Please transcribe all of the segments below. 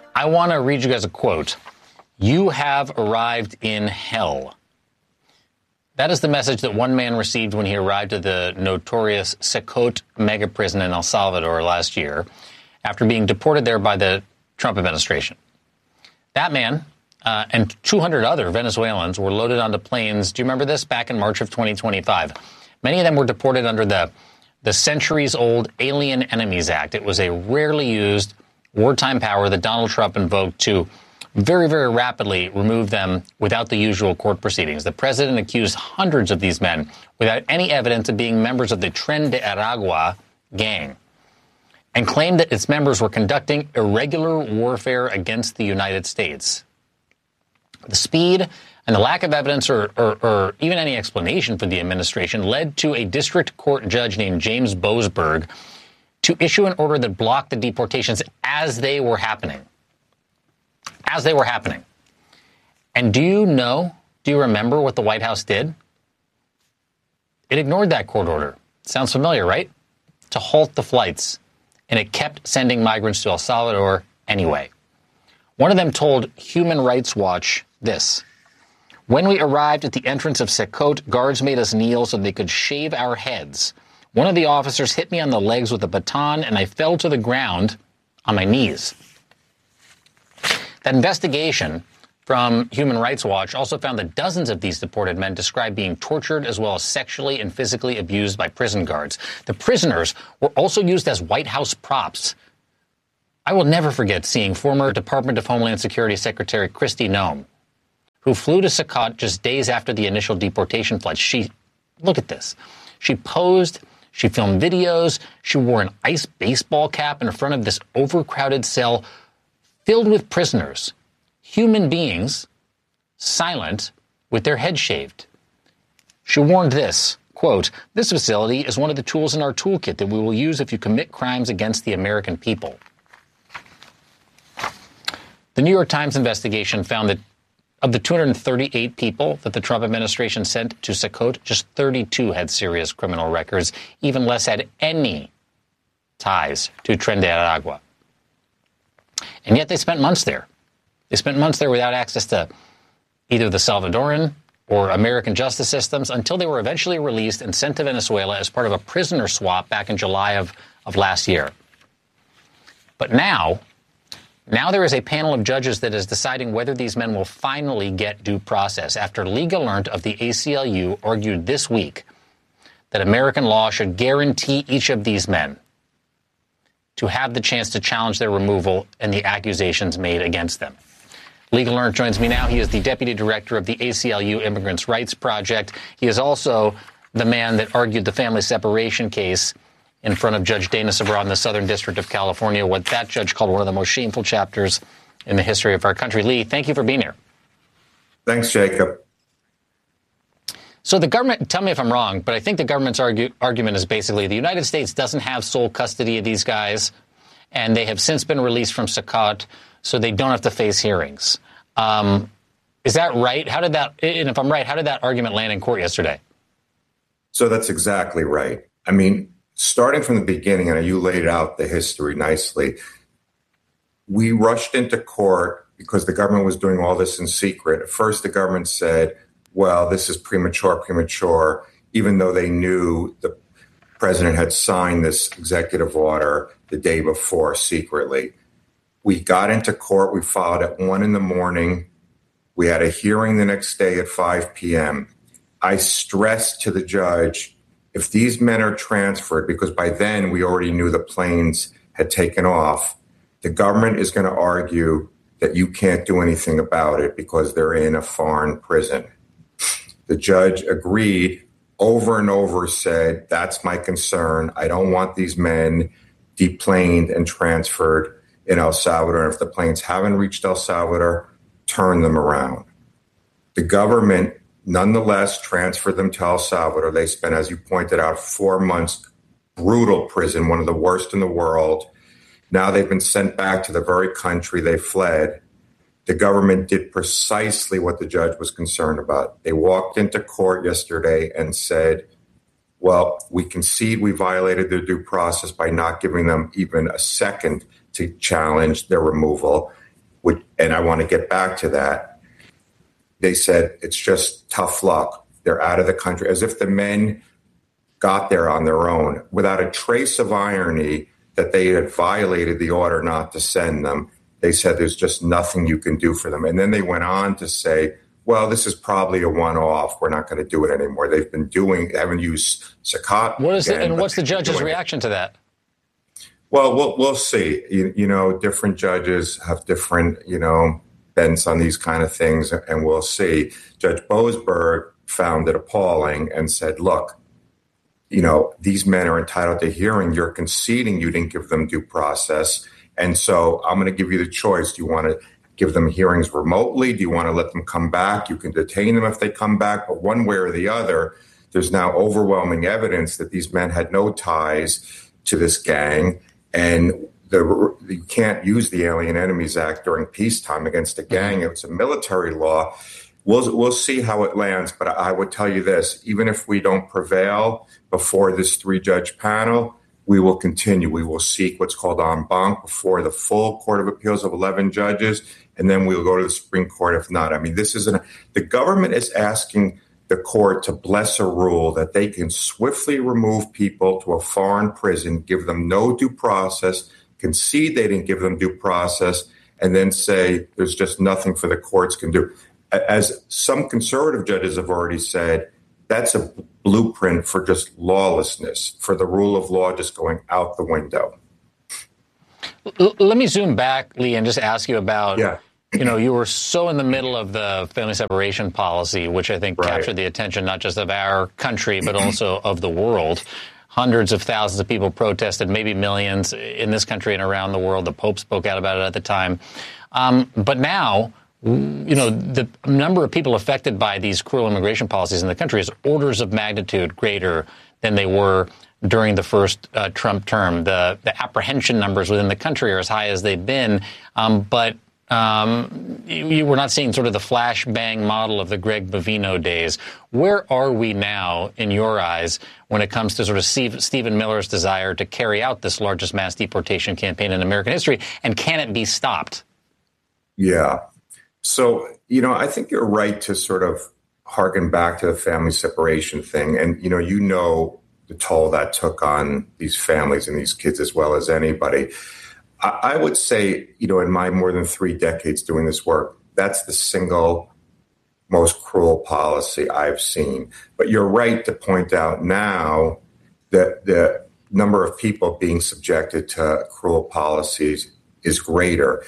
I want to read you guys a quote. "You have arrived in hell." That is the message that one man received when he arrived at the notorious Secot mega prison in El Salvador last year after being deported there by the Trump administration. That man and 200 other Venezuelans were loaded onto planes. Do you remember this? Back in March of 2025. Many of them were deported under the centuries-old Alien Enemies Act. It was a rarely used wartime power that Donald Trump invoked to very, very rapidly remove them without the usual court proceedings. The president accused hundreds of these men without any evidence of being members of the Tren de Aragua gang and claimed that its members were conducting irregular warfare against the United States. The speed and the lack of evidence or even any explanation for the administration led to a district court judge named James Boasberg to issue an order that blocked the deportations as they were happening. As they were happening. And do you remember what the White House did? It ignored that court order. Sounds familiar, right? To halt the flights. And it kept sending migrants to El Salvador anyway. One of them told Human Rights Watch this: "When we arrived at the entrance of Secot, guards made us kneel so they could shave our heads. One of the officers hit me on the legs with a baton, and I fell to the ground on my knees." That investigation from Human Rights Watch also found that dozens of these deported men described being tortured as well as sexually and physically abused by prison guards. The prisoners were also used as White House props. I will never forget seeing former Department of Homeland Security Secretary Kristi Noem, who flew to Secot just days after the initial deportation flight. Look at this. She posed, she filmed videos, she wore an ice baseball cap in front of this overcrowded cell filled with prisoners, human beings, silent, with their heads shaved. She warned this, quote, "This facility is one of the tools in our toolkit that we will use if you commit crimes against the American people." The New York Times investigation found that of the 238 people that the Trump administration sent to Secot, just 32 had serious criminal records. Even less had any ties to Tren de Aragua. And yet they spent months there. They spent months there without access to either the Salvadoran or American justice systems until they were eventually released and sent to Venezuela as part of a prisoner swap back in July of last year. But now there is a panel of judges that is deciding whether these men will finally get due process after Liga Learned of the ACLU argued this week that American law should guarantee each of these men to have the chance to challenge their removal and the accusations made against them. Liga Learned joins me now. He is the deputy director of the ACLU Immigrants' Rights Project. He is also the man that argued the family separation case in front of Judge Dana Sabra in the Southern District of California, what that judge called one of the most shameful chapters in the history of our country. Lee, thank you for being here. Thanks, Jacob. So the government, tell me if I'm wrong, but I think the government's argument is basically the United States doesn't have sole custody of these guys, and they have since been released from Secot, so they don't have to face hearings. Is that right? And if I'm right, how did that argument land in court yesterday? So that's exactly right. I mean, starting from the beginning, and you laid out the history nicely, we rushed into court because the government was doing all this in secret. At first, the government said, well, this is premature, even though they knew the president had signed this executive order the day before secretly. We got into court. We filed at 1 a.m. We had a hearing the next day at 5 p.m. I stressed to the judge, if these men are transferred, because by then we already knew the planes had taken off, the government is going to argue that you can't do anything about it because they're in a foreign prison. The judge agreed, over and over said, that's my concern. I don't want these men deplaned and transferred in El Salvador. And if the planes haven't reached El Salvador, turn them around. The government nonetheless transferred them to El Salvador. They spent, as you pointed out, 4 months, brutal prison, one of the worst in the world. Now they've been sent back to the very country they fled. The government did precisely what the judge was concerned about. They walked into court yesterday and said, well, we concede we violated their due process by not giving them even a second to challenge their removal. and I want to get back to that, they said it's just tough luck. They're out of the country, as if the men got there on their own without a trace of irony that they had violated the order not to send them. They said there's just nothing you can do for them. And then they went on to say, well, this is probably a one-off. We're not going to do it anymore. They haven't used Sakot. What's the judge's reaction to that? Well, we'll see. Different judges have different, bents on these kind of things, and we'll see. Judge Boasberg found it appalling and said, look, these men are entitled to hearing. You're conceding you didn't give them due process. And so I'm going to give you the choice. Do you want to give them hearings remotely? Do you want to let them come back? You can detain them if they come back. But one way or the other, there's now overwhelming evidence that these men had no ties to this gang. And you can't use the Alien Enemies Act during peacetime against a gang. It's a military law. We'll see how it lands. But I would tell you this, even if we don't prevail before this 3-judge panel, we will continue. We will seek what's called en banc before the full Court of Appeals of 11 judges, and then we'll go to the Supreme Court if not. I mean, the government is asking the court to bless a rule that they can swiftly remove people to a foreign prison, give them no due process, concede they didn't give them due process, and then say there's just nothing for the courts can do. As some conservative judges have already said, that's a blueprint for just lawlessness, for the rule of law just going out the window. Let me zoom back, Lee, and just ask you about, you were so in the middle of the family separation policy, which I think captured the attention not just of our country, but also of the world. Hundreds of thousands of people protested, maybe millions in this country and around the world. The Pope spoke out about it at the time. But now, the number of people affected by these cruel immigration policies in the country is orders of magnitude greater than they were during the first Trump term. The apprehension numbers within the country are as high as they've been, but you were not seeing sort of the flash bang model of the Greg Bovino days. Where are we now, in your eyes, when it comes to sort of Stephen Miller's desire to carry out this largest mass deportation campaign in American history, and can it be stopped? Yeah. So, I think you're right to sort of harken back to the family separation thing. And, the toll that took on these families and these kids as well as anybody. I would say, in my more than 3 decades doing this work, that's the single most cruel policy I've seen. But you're right to point out now that the number of people being subjected to cruel policies is greater.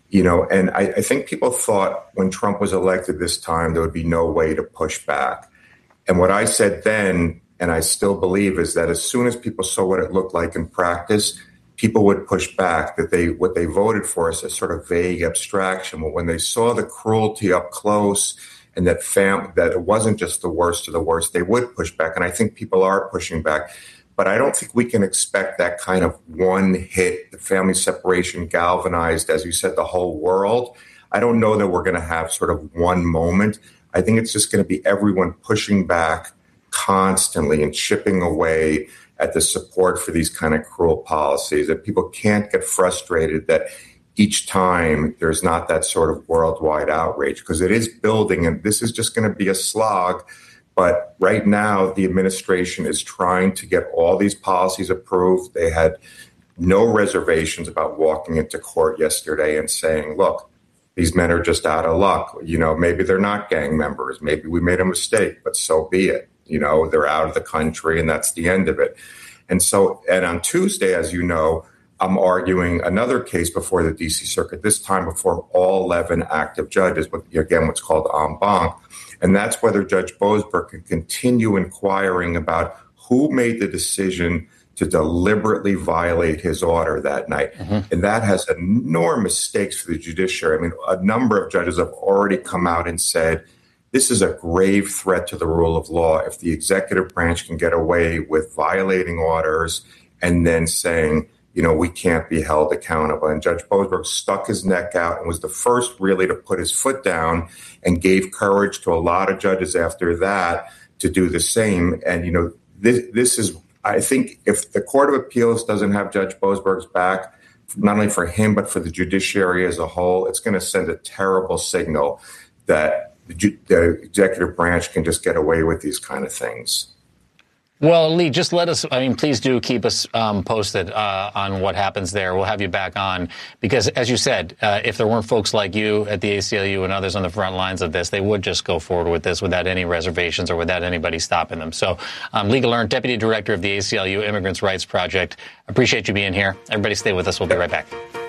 And I think people thought when Trump was elected this time, there would be no way to push back. And what I said then, and I still believe, is that as soon as people saw what it looked like in practice, people would push back, that what they voted for is a sort of vague abstraction. But when they saw the cruelty up close and that it wasn't just the worst of the worst, they would push back. And I think people are pushing back. But I don't think we can expect that kind of one hit. The family separation galvanized, as you said, the whole world. I don't know that we're going to have sort of one moment. I think it's just going to be everyone pushing back constantly and chipping away at the support for these kind of cruel policies. That people can't get frustrated that each time there's not that sort of worldwide outrage, because it is building, and this is just going to be a slog. But right now, the administration is trying to get all these policies approved. They had no reservations about walking into court yesterday and saying, look, these men are just out of luck. Maybe they're not gang members. Maybe we made a mistake, but so be it. They're out of the country, and that's the end of it. And on Tuesday, as you know, I'm arguing another case before the D.C. Circuit, this time before all 11 active judges, again, what's called en banc. And that's whether Judge Boasberg can continue inquiring about who made the decision to deliberately violate his order that night. Mm-hmm. And that has enormous stakes for the judiciary. I mean, a number of judges have already come out and said, this is a grave threat to the rule of law. If the executive branch can get away with violating orders and then saying, we can't be held accountable. And Judge Boasberg stuck his neck out and was the first really to put his foot down and gave courage to a lot of judges after that to do the same. And, this is, I think, if the Court of Appeals doesn't have Judge Boasberg's back, not only for him, but for the judiciary as a whole. It's going to send a terrible signal that the executive branch can just get away with these kind of things. Well, Lee, just please do keep us posted on what happens there. We'll have you back on because, as you said, if there weren't folks like you at the ACLU and others on the front lines of this, they would just go forward with this without any reservations or without anybody stopping them. So, Lee Gelernt, Deputy Director of the ACLU Immigrants' Rights Project, appreciate you being here. Everybody stay with us. We'll be right back.